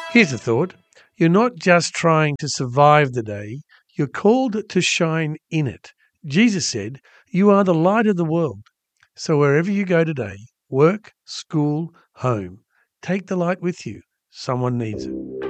Here's a thought. You're not just trying to survive the day, you're called to shine in it. Jesus said, "You are the light of the world." So wherever you go today, work, school, home, take the light with you. Someone needs it.